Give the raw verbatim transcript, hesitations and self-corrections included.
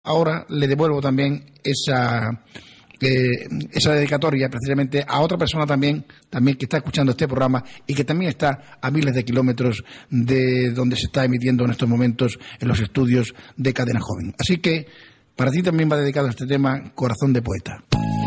ahora le devuelvo también esa eh, esa dedicatoria precisamente a otra persona también también que está escuchando este programa y que también está a miles de kilómetros de donde se está emitiendo en estos momentos en los estudios de Cadena Joven. Así que para ti también va dedicado este tema, Corazón de Poeta.